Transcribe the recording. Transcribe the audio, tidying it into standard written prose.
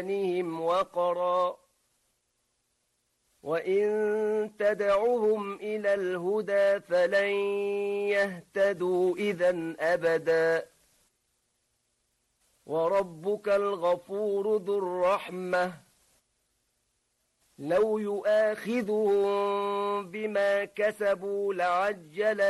آذانهم وقرا وإن تدعهم إلى الهدى فلن يهتدوا إذا أبدا وربك الغفور ذو الرحمة لو يؤاخذهم بما كسبوا لعجل